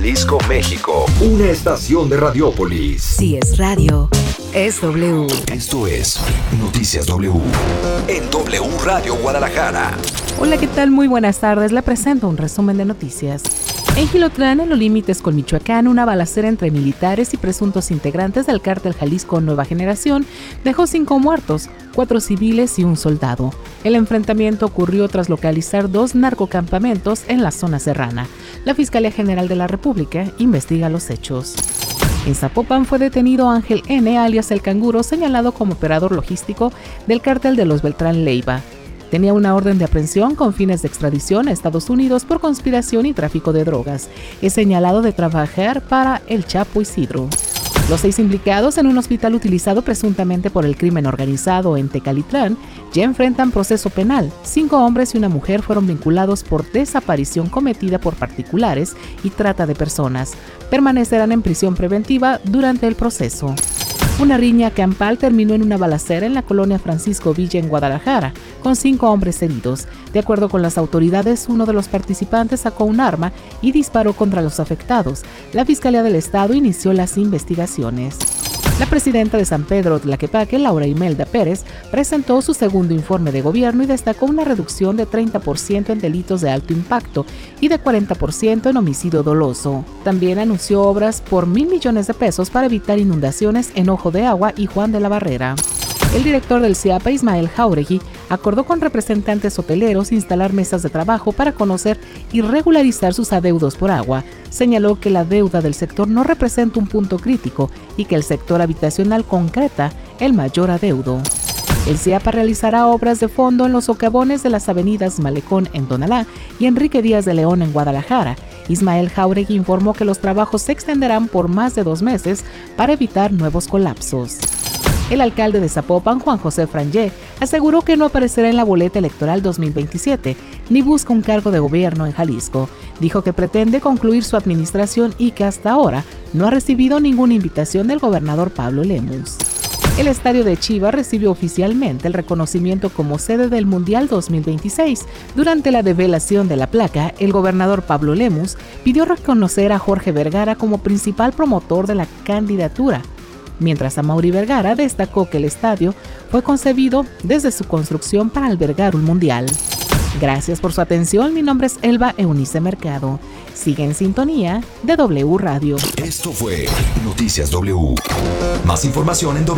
Jalisco, México. Una estación de Radiópolis. Si es radio, es W. Esto es Noticias W. En W Radio Guadalajara. Hola, ¿qué tal? Muy buenas tardes. Le presento un resumen de noticias. En Jilotlán, en los límites con Michoacán, una balacera entre militares y presuntos integrantes del cártel Jalisco Nueva Generación dejó 5 muertos, 4 civiles y un soldado. El enfrentamiento ocurrió tras localizar 2 narcocampamentos en la zona serrana. La Fiscalía General de la República investiga los hechos. En Zapopan fue detenido Ángel N., alias El Canguro, señalado como operador logístico del cártel de los Beltrán Leiva. Tenía una orden de aprehensión con fines de extradición a Estados Unidos por conspiración y tráfico de drogas. Es señalado de trabajar para el Chapo Isidro. Los 6 implicados en un hospital utilizado presuntamente por el crimen organizado en Tecalitlán ya enfrentan proceso penal. 5 hombres y una mujer fueron vinculados por desaparición cometida por particulares y trata de personas. Permanecerán en prisión preventiva durante el proceso. Una riña campal terminó en una balacera en la colonia Francisco Villa en Guadalajara, con 5 hombres heridos. De acuerdo con las autoridades, uno de los participantes sacó un arma y disparó contra los afectados. La Fiscalía del Estado inició las investigaciones. La presidenta de San Pedro Tlaquepaque, Laura Imelda Pérez, presentó su segundo informe de gobierno y destacó una reducción de 30% en delitos de alto impacto y de 40% en homicidio doloso. También anunció obras por 1,000 millones de pesos para evitar inundaciones en Ojo de Agua y Juan de la Barrera. El director del CIAPA, Ismael Jauregui, acordó con representantes hoteleros instalar mesas de trabajo para conocer y regularizar sus adeudos por agua. Señaló que la deuda del sector no representa un punto crítico y que el sector habitacional concreta el mayor adeudo. El CIAPA realizará obras de fondo en los socavones de las avenidas Malecón en Tonalá y Enrique Díaz de León en Guadalajara. Ismael Jauregui informó que los trabajos se extenderán por más de 2 meses para evitar nuevos colapsos. El alcalde de Zapopan, Juan José Frangé, aseguró que no aparecerá en la boleta electoral 2027, ni busca un cargo de gobierno en Jalisco. Dijo que pretende concluir su administración y que hasta ahora no ha recibido ninguna invitación del gobernador Pablo Lemus. El estadio de Chivas recibió oficialmente el reconocimiento como sede del Mundial 2026. Durante la develación de la placa, el gobernador Pablo Lemus pidió reconocer a Jorge Vergara como principal promotor de la candidatura, mientras Amaury Vergara destacó que el estadio fue concebido desde su construcción para albergar un mundial. Gracias por su atención, mi nombre es Elba Eunice Mercado. Sigue en sintonía de W Radio. Esto fue Noticias W. Más información en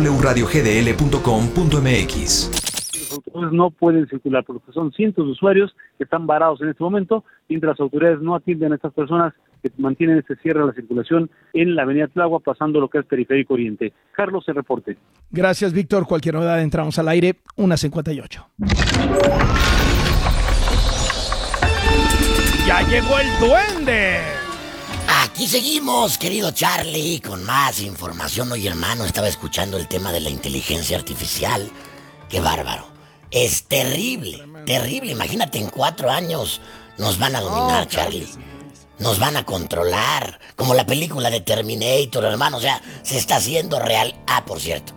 wradiogdl.com.mx. Los autobuses no pueden circular porque son cientos de usuarios que están varados en este momento, mientras las autoridades no atienden a estas personas que mantienen este cierre de la circulación en la avenida Tláhuac, pasando lo que es Periférico Oriente. Carlos, el reporte. Gracias, Víctor. Cualquier novedad, entramos al aire, 1:58. ¡Ya llegó el duende! Aquí seguimos, querido Charlie, con más información. Oye, hermano, estaba escuchando el tema de la inteligencia artificial. ¡Qué bárbaro! Es terrible, terrible. Imagínate, en 4 años nos van a dominar, Charlie. Nos van a controlar, como la película de Terminator, hermano. O sea, se está haciendo real. Por cierto,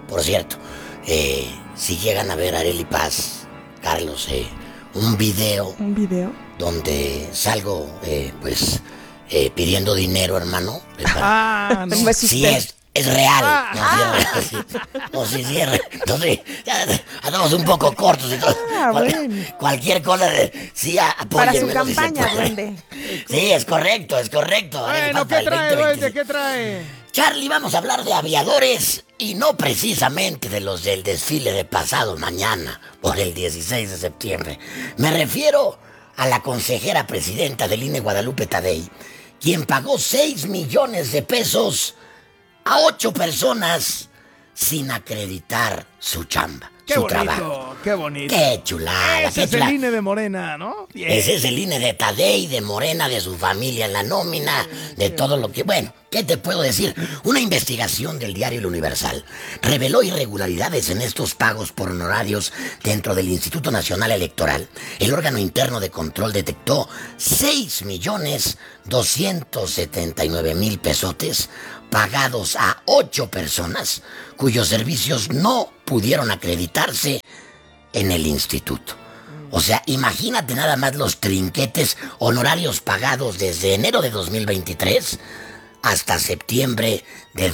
si llegan a ver a Arely Paz, Carlos, un video donde salgo, pidiendo dinero, hermano. No. Sí, es real. No, sí, entonces, andamos un poco cortos y todo. Cualquier cosa, sí, apóyenme. Para su campaña, duende. Sí, es correcto. Bueno, ¿qué trae, duende? ¿Qué trae? Charlie, vamos a hablar de aviadores y no precisamente de los del desfile de pasado mañana por el 16 de septiembre. Me refiero a la consejera presidenta del INE, Guadalupe Tadei, quien pagó 6 millones de pesos a 8 personas sin acreditar su chamba, su trabajo. Qué bonito. Qué chulada. Ese es el INE de Morena, ¿no? Bien. Ese es el INE de Tadei, de Morena, de su familia en la nómina, de todo lo que... Bueno, ¿qué te puedo decir? Una investigación del diario El Universal reveló irregularidades en estos pagos por honorarios dentro del Instituto Nacional Electoral. El órgano interno de control detectó 6,279,000 pesotes pagados a 8 personas cuyos servicios no pudieron acreditarse en el instituto. O sea, imagínate nada más los trinquetes honorarios pagados desde enero de 2023 hasta septiembre de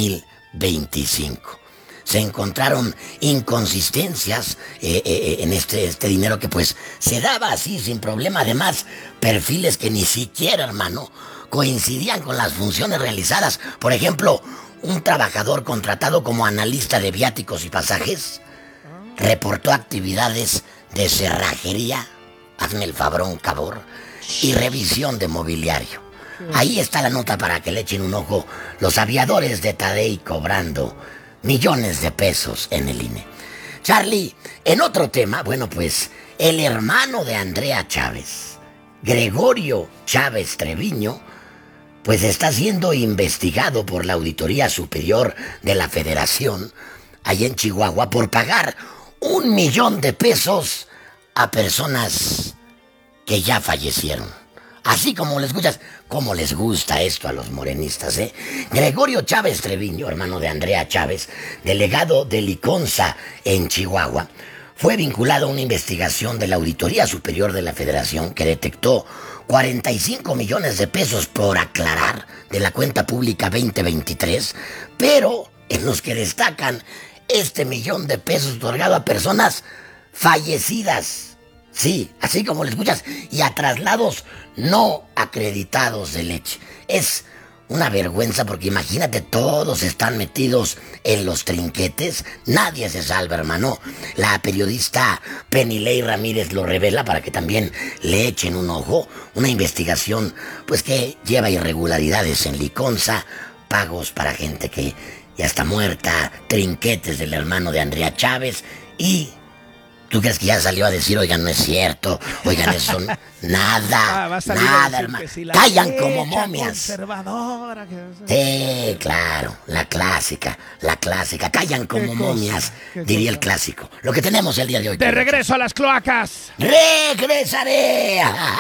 2025. Se encontraron inconsistencias en este dinero que pues se daba así sin problema. Además, perfiles que ni siquiera, hermano, coincidían con las funciones realizadas. Por ejemplo, un trabajador contratado como analista de viáticos y pasajes reportó actividades de cerrajería, hazme el fabrón, cabor, y revisión de mobiliario. Ahí está la nota para que le echen un ojo los aviadores de Tadei cobrando millones de pesos en el INE. Charlie, en otro tema, bueno, pues el hermano de Andrea Chávez, Gregorio Chávez Treviño, pues está siendo investigado por la Auditoría Superior de la Federación, allá en Chihuahua, por pagar 1 millón de pesos a personas que ya fallecieron. Así como les escuchas, cómo les gusta esto a los morenistas, ¿eh? Gregorio Chávez Treviño, hermano de Andrea Chávez, delegado de Liconza en Chihuahua, fue vinculado a una investigación de la Auditoría Superior de la Federación que detectó 45 millones de pesos por aclarar de la cuenta pública 2023, pero en los que destacan este 1 millón de pesos otorgado a personas fallecidas. Sí, así como lo escuchas, y a traslados no acreditados de leche. Es una vergüenza porque imagínate, todos están metidos en los trinquetes, nadie se salva, hermano. La periodista Penilei Ramírez lo revela para que también le echen un ojo. Una investigación pues que lleva irregularidades en Liconza, pagos para gente que ya está muerta, trinquetes del hermano de Andrea Chávez y... ¿Tú crees que ya salió a decir, oigan, no es cierto? Oigan, eso nada, nada, hermano. Si callan como momias. Sí, claro, la clásica. Callan como momias, diría el clásico. Lo que tenemos el día de hoy. ¡De regreso a las cloacas! ¡Regresaré!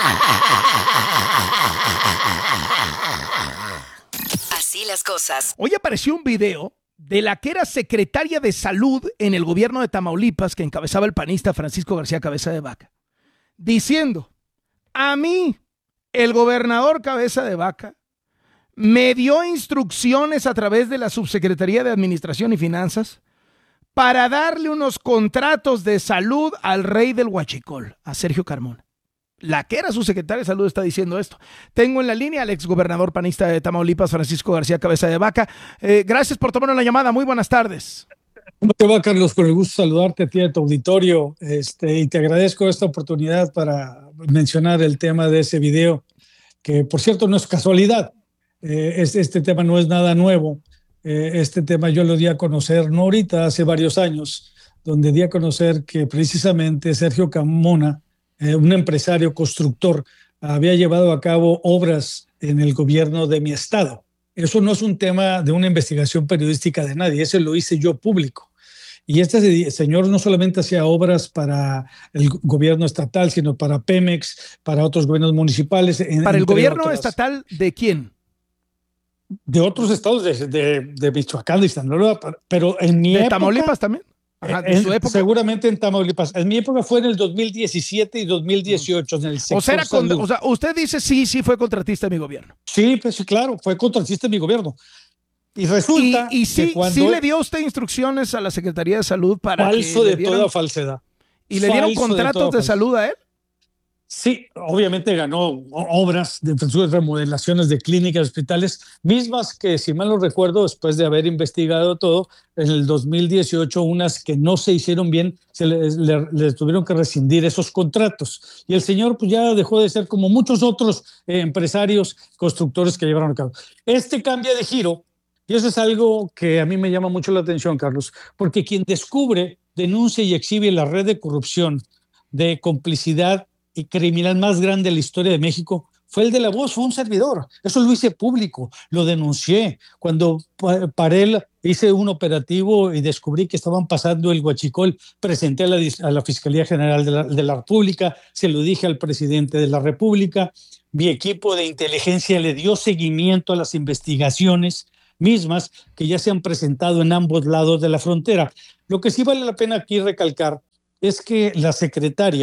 Así las cosas. Hoy apareció un video de la que era secretaria de salud en el gobierno de Tamaulipas, que encabezaba el panista Francisco García Cabeza de Vaca, diciendo: a mí, el gobernador Cabeza de Vaca, me dio instrucciones a través de la Subsecretaría de Administración y Finanzas para darle unos contratos de salud al rey del Huachicol, a Sergio Carmona. La que era su secretaria de salud está diciendo esto. Tengo en la línea al exgobernador panista de Tamaulipas, Francisco García Cabeza de Vaca. Gracias por tomar la llamada. Muy buenas tardes. ¿Cómo te va, Carlos? Con el gusto de saludarte a ti y a tu auditorio. Y te agradezco esta oportunidad para mencionar el tema de ese video, que por cierto no es casualidad. Este tema no es nada nuevo. Este tema yo lo di a conocer, no ahorita, hace varios años, donde di a conocer que precisamente Sergio Carmona, un empresario constructor, había llevado a cabo obras en el gobierno de mi estado. Eso no es un tema de una investigación periodística de nadie, eso lo hice yo público. Y este señor no solamente hacía obras para el gobierno estatal, sino para Pemex, para otros gobiernos municipales. ¿Para el gobierno estatal de quién? De otros estados de Michoacán, de Sinaloa, pero en mi época... ¿De Tamaulipas también? Ajá, ¿de su época? Seguramente en Tamaulipas. En mi época fue en el 2017 y 2018. En el sector o sea, usted dice sí fue contratista de mi gobierno. Sí, pues claro, fue contratista de mi gobierno. Y resulta y sí, que cuando... sí le dio usted instrucciones a la Secretaría de Salud para falso que de toda falsedad. ¿Y le dieron contratos de salud a él? Sí, obviamente ganó obras de remodelaciones de clínicas, hospitales, mismas que, si mal no recuerdo, después de haber investigado todo, en el 2018, unas que no se hicieron bien, les tuvieron que rescindir esos contratos. Y el señor pues ya dejó de ser como muchos otros empresarios, constructores que llevaron a cabo. Este cambia de giro, y eso es algo que a mí me llama mucho la atención, Carlos, porque quien descubre, denuncia y exhibe la red de corrupción, de complicidad y criminal más grande de la historia de México fue el de La Voz, fue un servidor. Eso lo hice público, lo denuncié. Cuando paré, hice un operativo y descubrí que estaban pasando el huachicol, presenté a la Fiscalía General de la República, se lo dije al presidente de la República, mi equipo de inteligencia le dio seguimiento a las investigaciones mismas que ya se han presentado en ambos lados de la frontera. Lo que sí vale la pena aquí recalcar es que la secretaria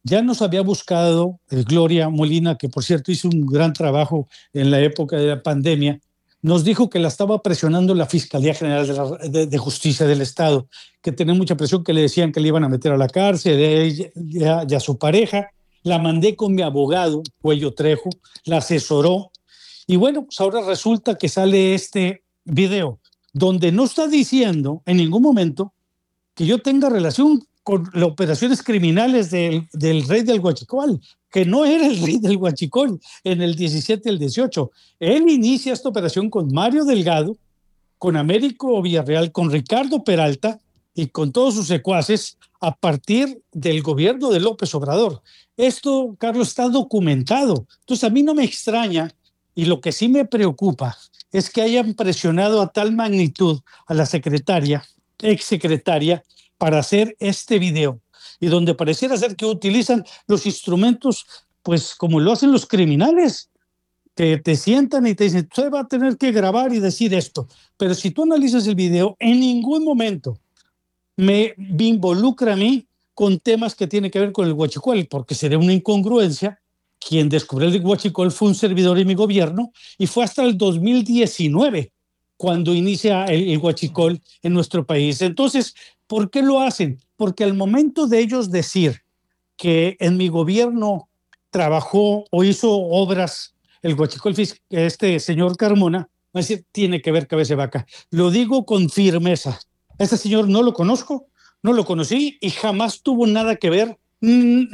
Ya nos había buscado Gloria Molina, que por cierto hizo un gran trabajo en la época de la pandemia. Nos dijo que la estaba presionando la Fiscalía General de Justicia del Estado, que tenía mucha presión, que le decían que le iban a meter a la cárcel, ella y a su pareja. La mandé con mi abogado, Cuello Trejo, la asesoró. Y bueno, pues ahora resulta que sale este video, donde no está diciendo en ningún momento que yo tenga relación con las operaciones criminales del rey del Huachicol, que no era el rey del Huachicol en el 17 y el 18. Él inicia esta operación con Mario Delgado, con Américo Villarreal, con Ricardo Peralta y con todos sus secuaces a partir del gobierno de López Obrador. Esto, Carlos, está documentado. Entonces, a mí no me extraña, y lo que sí me preocupa es que hayan presionado a tal magnitud a la exsecretaria, para hacer este video, y donde pareciera ser que utilizan los instrumentos, pues como lo hacen los criminales, que te sientan y te dicen, usted va a tener que grabar y decir esto. Pero si tú analizas el video, en ningún momento me involucra a mí con temas que tienen que ver con el huachicol, porque sería una incongruencia. Quien descubrió el huachicol fue un servidor de mi gobierno, y fue hasta el 2019 cuando inicia el huachicol en nuestro país. Entonces, ¿por qué lo hacen? Porque al momento de ellos decir que en mi gobierno trabajó o hizo obras el huachicol, este señor Carmona, va a decir, tiene que ver cabeza de vaca. Lo digo con firmeza. Este señor no lo conozco, no lo conocí y jamás tuvo nada que ver en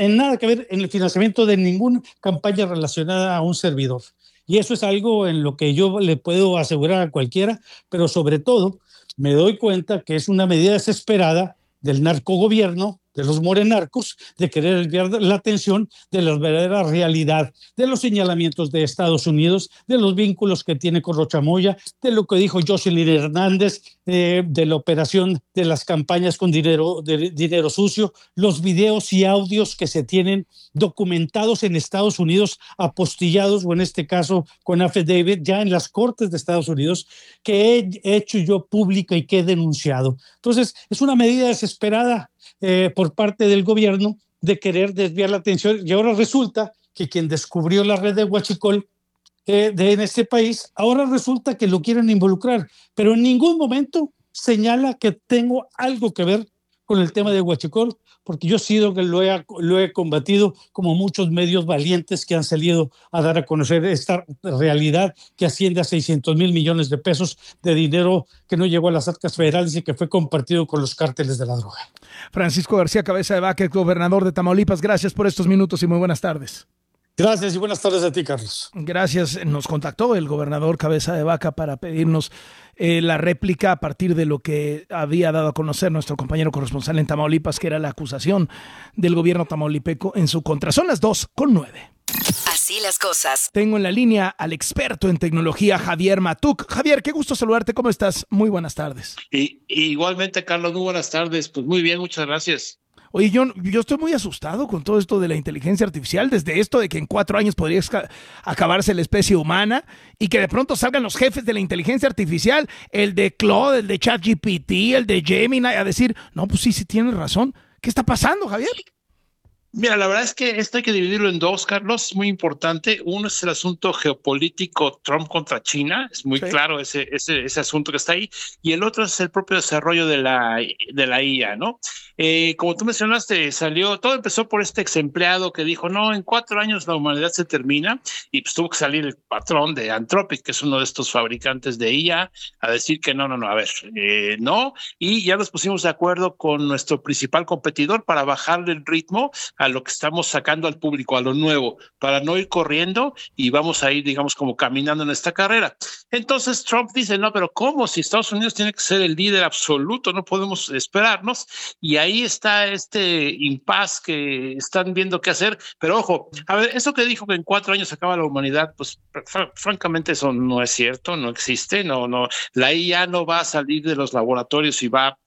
el financiamiento de ninguna campaña relacionada a un servidor. Y eso es algo en lo que yo le puedo asegurar a cualquiera, pero sobre todo me doy cuenta que es una medida desesperada del narcogobierno, de los morenarcos, de querer desviar la atención de la verdadera realidad, de los señalamientos de Estados Unidos, de los vínculos que tiene con Rocha Moya, de lo que dijo Jocelyn Hernández, de la operación de las campañas con dinero sucio, los videos y audios que se tienen documentados en Estados Unidos, apostillados, o en este caso con affidavit, ya en las cortes de Estados Unidos, que he hecho yo pública y que he denunciado. Entonces, es una medida desesperada por parte del gobierno de querer desviar la atención, y ahora resulta que quien descubrió la red de huachicol en este país, ahora resulta que lo quieren involucrar, pero en ningún momento señala que tengo algo que ver con el tema de huachicol, porque yo he sido que lo he combatido, como muchos medios valientes que han salido a dar a conocer esta realidad que asciende a 600,000 millones de pesos de dinero que no llegó a las arcas federales y que fue compartido con los cárteles de la droga. Francisco García Cabeza de Vaca, gobernador de Tamaulipas, gracias por estos minutos y muy buenas tardes. Gracias y buenas tardes a ti, Carlos. Gracias. Nos contactó el gobernador Cabeza de Vaca para pedirnos la réplica a partir de lo que había dado a conocer nuestro compañero corresponsal en Tamaulipas, que era la acusación del gobierno tamaulipeco en su contra. Son las 2:09. Así las cosas. Tengo en la línea al experto en tecnología, Javier Matuk. Javier, qué gusto saludarte. ¿Cómo estás? Muy buenas tardes. Igualmente, Carlos, muy buenas tardes. Pues muy bien, muchas gracias. Oye, yo estoy muy asustado con todo esto de la inteligencia artificial, desde esto de que en 4 años podría acabarse la especie humana y que de pronto salgan los jefes de la inteligencia artificial, el de Claude, el de ChatGPT, el de Gemini, a decir, no, pues sí tienes razón. ¿Qué está pasando, Javier? Mira, la verdad es que esto hay que dividirlo en dos, Carlos, muy importante. Uno es el asunto geopolítico Trump contra China, es muy claro ese asunto que está ahí, y el otro es el propio desarrollo de la IA, ¿no? Como tú mencionaste, todo empezó por este ex empleado que dijo, no, en 4 años la humanidad se termina, y pues tuvo que salir el patrón de Anthropic, que es uno de estos fabricantes de IA, a decir que no, a ver, no, y ya nos pusimos de acuerdo con nuestro principal competidor para bajarle el ritmo a lo que estamos sacando al público, a lo nuevo, para no ir corriendo y vamos a ir, digamos, como caminando en esta carrera. Entonces Trump dice, no, pero ¿cómo? Si Estados Unidos tiene que ser el líder absoluto, no podemos esperarnos. Y ahí está este impasse que están viendo qué hacer. Pero ojo, a ver, eso que dijo que en 4 años acaba la humanidad, pues francamente eso no es cierto, no existe, no, la IA no va a salir de los laboratorios y va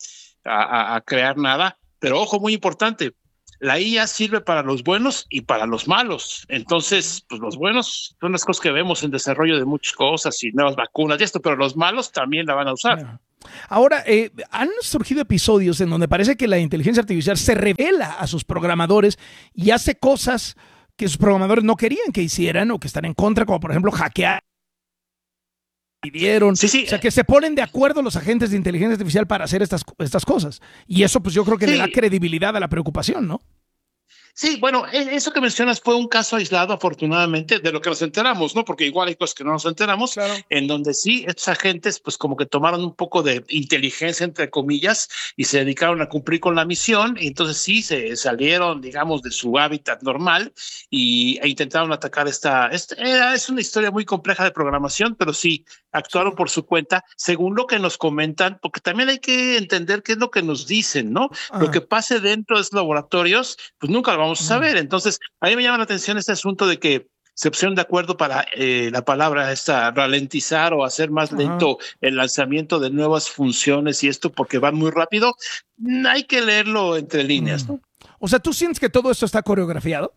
a crear nada. Pero ojo, muy importante, la IA sirve para los buenos y para los malos. Entonces, pues los buenos son las cosas que vemos en desarrollo de muchas cosas y nuevas vacunas y esto, pero los malos también la van a usar. Ahora, han surgido episodios en donde parece que la inteligencia artificial se revela a sus programadores y hace cosas que sus programadores no querían que hicieran o que están en contra, como por ejemplo hackear. Pidieron, Sí. o sea, que se ponen de acuerdo los agentes de inteligencia artificial para hacer estas cosas. Y eso pues yo creo que le da credibilidad a la preocupación, ¿no? Sí, bueno, eso que mencionas fue un caso aislado, afortunadamente, de lo que nos enteramos, ¿no? Porque igual hay cosas que no nos enteramos, claro, en donde sí, estos agentes, pues como que tomaron un poco de inteligencia, entre comillas, y se dedicaron a cumplir con la misión, y entonces sí, se salieron, digamos, de su hábitat normal e intentaron atacar es una historia muy compleja de programación, pero sí, actuaron por su cuenta, según lo que nos comentan, porque también hay que entender qué es lo que nos dicen, ¿no? Lo que pase dentro de esos laboratorios, pues nunca lo vamos a saber. Entonces, a mí me llama la atención este asunto de que se pusieron de acuerdo para la palabra esta, ralentizar o hacer más lento el lanzamiento de nuevas funciones y esto porque van muy rápido. Hay que leerlo entre líneas, ¿no? O sea, ¿tú sientes que todo esto está coreografiado?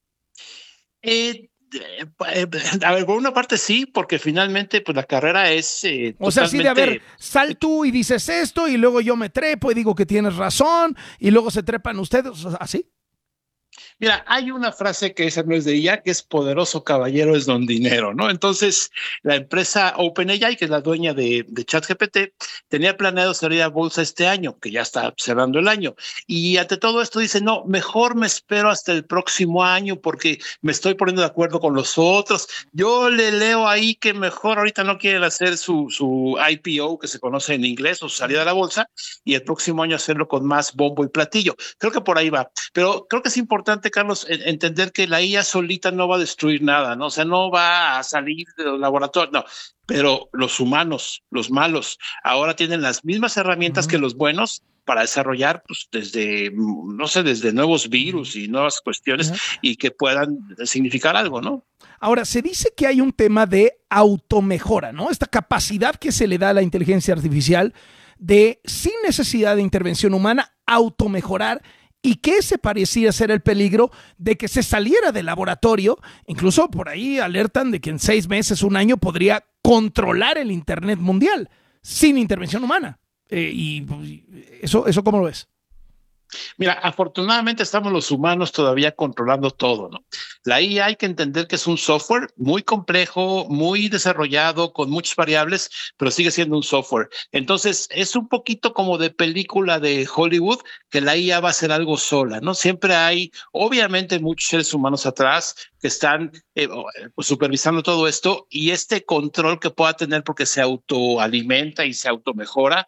A ver, por una parte sí, porque finalmente pues la carrera es o sea, sí de a ver, sal tú y dices esto y luego yo me trepo y digo que tienes razón y luego se trepan ustedes, ¿así? Mira, hay una frase que esa no es de ella, que es poderoso caballero es don dinero, ¿no? Entonces, la empresa OpenAI, que es la dueña de ChatGPT, tenía planeado salir a bolsa este año, que ya está cerrando el año. Y ante todo esto dice, no, mejor me espero hasta el próximo año porque me estoy poniendo de acuerdo con los otros. Yo le leo ahí que mejor ahorita no quieren hacer su IPO, que se conoce en inglés, o su salida a la bolsa, y el próximo año hacerlo con más bombo y platillo. Creo que por ahí va. Pero creo que es importante, Carlos, entender que la IA solita no va a destruir nada, ¿no? O sea, no va a salir de los laboratorios, no. Pero los humanos, los malos, ahora tienen las mismas herramientas que los buenos para desarrollar, pues, desde nuevos virus y nuevas cuestiones y que puedan significar algo, ¿no? Ahora, se dice que hay un tema de automejora, ¿no? Esta capacidad que se le da a la inteligencia artificial de, sin necesidad de intervención humana, automejorar. Y que ese pareciera ser el peligro de que se saliera del laboratorio. Incluso por ahí alertan de que en 6 meses, 1 año, podría controlar el Internet mundial sin intervención humana. Y eso ¿cómo lo ves? Mira, afortunadamente estamos los humanos todavía controlando todo, ¿no? La IA hay que entender que es un software muy complejo, muy desarrollado, con muchas variables, pero sigue siendo un software. Entonces, es un poquito como de película de Hollywood, que la IA va a hacer algo sola, ¿no? Siempre hay, obviamente, muchos seres humanos atrás que están pues, supervisando todo esto y este control que pueda tener porque se autoalimenta y se automejora,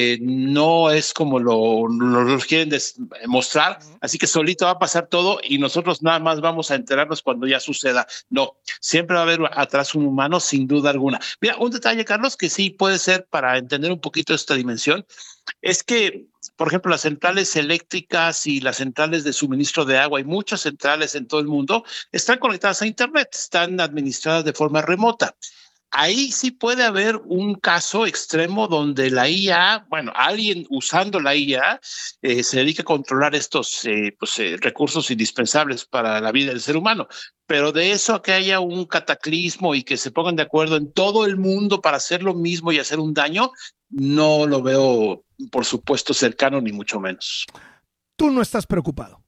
no es como lo quieren mostrar, así que solito va a pasar todo y nosotros nada más vamos a enterarnos cuando ya suceda. No, siempre va a haber atrás un humano sin duda alguna. Mira, un detalle, Carlos, que sí puede ser para entender un poquito esta dimensión, es que, por ejemplo, las centrales eléctricas y las centrales de suministro de agua y muchas centrales en todo el mundo están conectadas a Internet, están administradas de forma remota. Ahí sí puede haber un caso extremo donde la IA, bueno, alguien usando la IA se dedica a controlar estos recursos indispensables para la vida del ser humano. Pero de eso a que haya un cataclismo y que se pongan de acuerdo en todo el mundo para hacer lo mismo y hacer un daño, no lo veo, por supuesto, cercano ni mucho menos. ¿Tú no estás preocupado?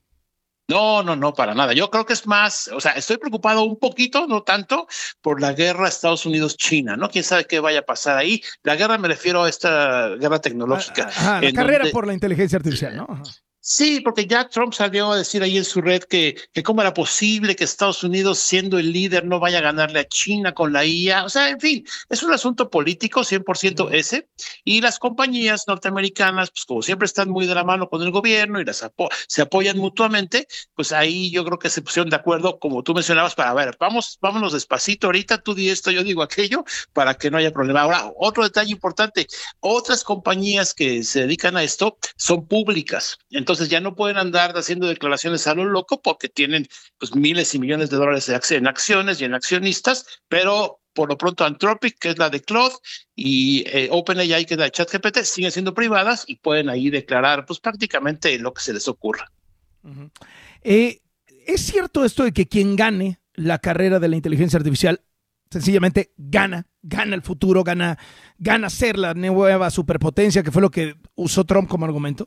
No, para nada. Yo creo que es más, o sea, estoy preocupado un poquito, no tanto, por la guerra Estados Unidos-China, ¿no? ¿Quién sabe qué vaya a pasar ahí? La guerra me refiero a esta guerra tecnológica. La carrera por la inteligencia artificial, ¿no? Ajá. Sí, porque ya Trump salió a decir ahí en su red que cómo era posible que Estados Unidos, siendo el líder, no vaya a ganarle a China con la IA. O sea, en fin, es un asunto político 100% ese. Y las compañías norteamericanas, pues como siempre están muy de la mano con el gobierno y se apoyan mutuamente, pues ahí yo creo que se pusieron de acuerdo, como tú mencionabas, para ver, vámonos despacito ahorita, tú di esto, yo digo aquello, para que no haya problema. Ahora, otro detalle importante, otras compañías que se dedican a esto son públicas. Entonces ya no pueden andar haciendo declaraciones a lo loco porque tienen pues miles y millones de dólares en acciones y en accionistas, pero por lo pronto Anthropic, que es la de Claude, y OpenAI, que es la de ChatGPT, siguen siendo privadas y pueden ahí declarar pues prácticamente lo que se les ocurra. Uh-huh. ¿Es cierto esto de que quien gane la carrera de la inteligencia artificial sencillamente gana el futuro, gana ser la nueva superpotencia, que fue lo que usó Trump como argumento?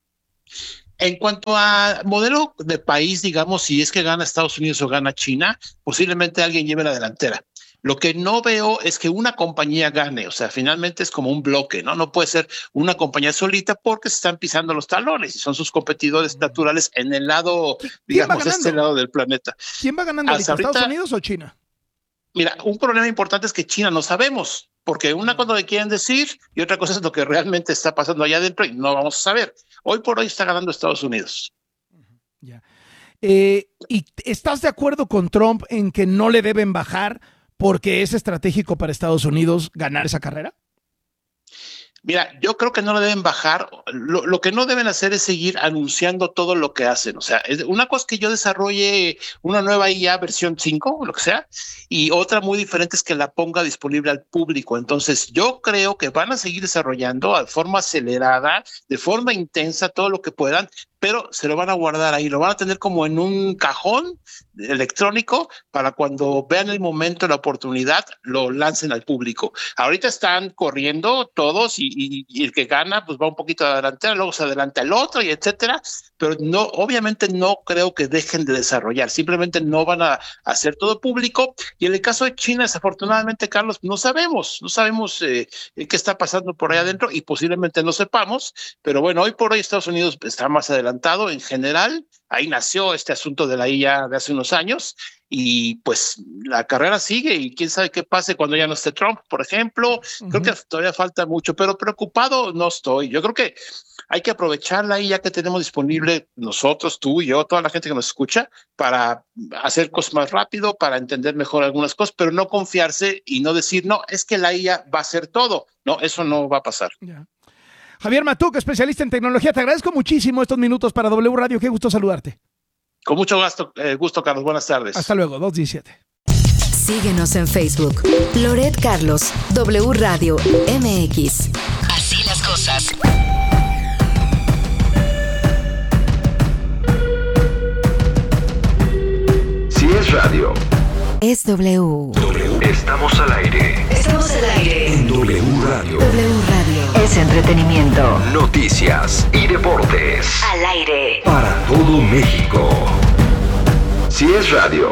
En cuanto a modelo de país, digamos, si es que gana Estados Unidos o gana China, posiblemente alguien lleve la delantera. Lo que no veo es que una compañía gane, o sea, finalmente es como un bloque, ¿no? No puede ser una compañía solita porque se están pisando los talones y son sus competidores naturales en el lado, digamos, este lado del planeta. ¿Quién va ganando ahorita, Estados Unidos o China? Mira, un problema importante es que China no sabemos, porque una cosa le quieren decir y otra cosa es lo que realmente está pasando allá adentro y no vamos a saber. Hoy por hoy está ganando Estados Unidos. Ya. ¿Y estás de acuerdo con Trump en que no le deben bajar porque es estratégico para Estados Unidos ganar esa carrera? Mira, yo creo que no le deben bajar. Lo que no deben hacer es seguir anunciando todo lo que hacen. O sea, una cosa es que yo desarrolle una nueva IA versión 5 o lo que sea, y otra muy diferente es que la ponga disponible al público. Entonces, yo creo que van a seguir desarrollando de forma acelerada, de forma intensa, todo lo que puedan, pero se lo van a guardar ahí, lo van a tener como en un cajón electrónico para cuando vean el momento, la oportunidad, lo lancen al público. Ahorita están corriendo todos y el que gana pues va un poquito adelante, luego se adelanta el otro y etcétera, pero no, obviamente no creo que dejen de desarrollar, simplemente no van a hacer todo público. Y en el caso de China, desafortunadamente, Carlos, no sabemos qué está pasando por ahí adentro y posiblemente no sepamos, pero bueno, hoy por hoy Estados Unidos está más adelantado en general. Ahí nació este asunto de la IA de hace unos años y pues la carrera sigue y quién sabe qué pase cuando ya no esté Trump, por ejemplo. Creo que todavía falta mucho, pero preocupado no estoy. Yo creo que hay que aprovechar la IA que tenemos disponible nosotros, tú y yo, toda la gente que nos escucha, para hacer cosas más rápido, para entender mejor algunas cosas, pero no confiarse y no decir, no, es que la IA va a hacer todo. No, eso no va a pasar. Yeah. Javier Matuk, especialista en tecnología, te agradezco muchísimo estos minutos para W Radio. Qué gusto saludarte. Con mucho gusto, Carlos. Buenas tardes. Hasta luego, 2:17. Síguenos en Facebook. Loret Carlos, W Radio MX. Así las cosas. Si es radio, es W. Estamos al aire. Estamos al aire. En W Radio. W Radio es entretenimiento. Noticias y deportes. Al aire. Para todo México. Si es radio,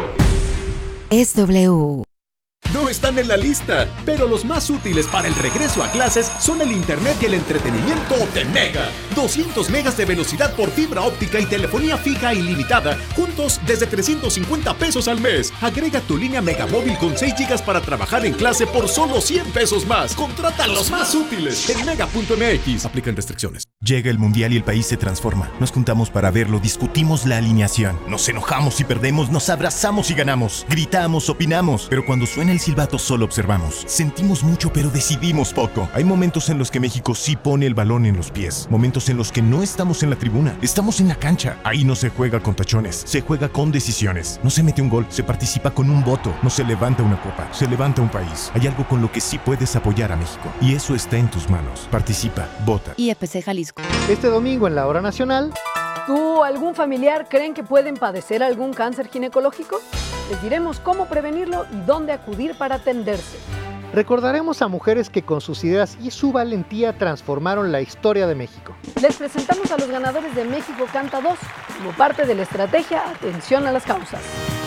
es W. No están en la lista, pero los más útiles para el regreso a clases son el internet y el entretenimiento de Mega. 200 megas de velocidad por fibra óptica y telefonía fija ilimitada, juntos desde 350 pesos al mes. Agrega tu línea Megamóvil con 6 gigas para trabajar en clase por solo 100 pesos más. Contrata los más útiles en mega.mx. Aplican restricciones. Llega el Mundial y el país se transforma. Nos juntamos para verlo, discutimos la alineación. Nos enojamos y perdemos, nos abrazamos y ganamos. Gritamos, opinamos, pero cuando suena el silbato solo observamos. Sentimos mucho pero decidimos poco. Hay momentos en los que México sí pone el balón en los pies. Momentos en los que no estamos en la tribuna. Estamos en la cancha. Ahí no se juega con tachones. Se juega con decisiones. No se mete un gol. Se participa con un voto. No se levanta una copa. Se levanta un país. Hay algo con lo que sí puedes apoyar a México. Y eso está en tus manos. Participa. Vota. IFC Jalisco. Este domingo en la Hora Nacional. ¿Tú o algún familiar creen que pueden padecer algún cáncer ginecológico? Les diremos cómo prevenirlo y dónde acudir para atenderse. Recordaremos a mujeres que con sus ideas y su valentía transformaron la historia de México. Les presentamos a los ganadores de México Canta 2 como parte de la estrategia Atención a las Causas.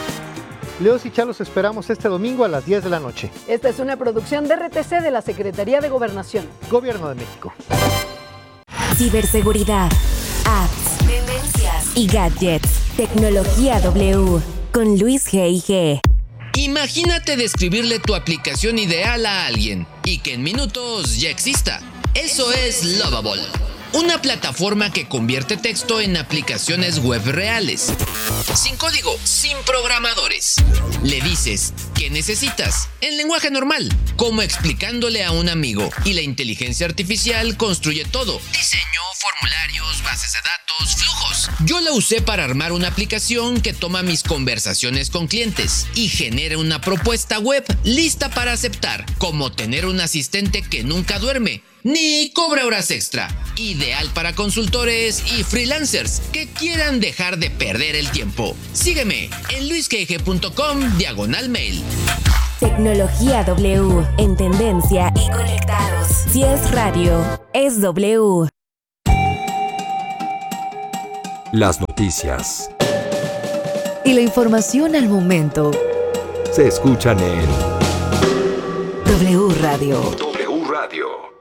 Leos y Chalos esperamos este domingo a las 10 de la noche. Esta es una producción de RTC de la Secretaría de Gobernación. Gobierno de México. Ciberseguridad, apps, tendencias y gadgets. Tecnología W con Luis G.I.G. Imagínate describirle tu aplicación ideal a alguien y que en minutos ya exista. Eso es Lovable, una plataforma que convierte texto en aplicaciones web reales. Sin código, sin programadores. Le dices ¿qué necesitas? En lenguaje normal, como explicándole a un amigo, y la inteligencia artificial construye todo: diseño, formularios, bases de datos, flujos. Yo la usé para armar una aplicación que toma mis conversaciones con clientes y genera una propuesta web lista para aceptar, como tener un asistente que nunca duerme ni cobra horas extra. Ideal para consultores y freelancers que quieran dejar de perder el tiempo. Sígueme en luisgg.com/mail. Tecnología W, en tendencia y conectados. Si es radio, es W. Las noticias Y la información al momento. se escuchan en W Radio. W Radio.